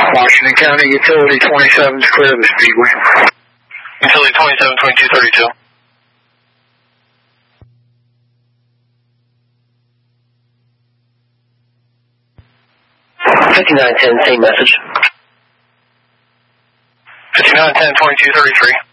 Washington County, Utility 27 is clear of the speedway. Utility 27, 2232. 5910, same message. 5910, 2233.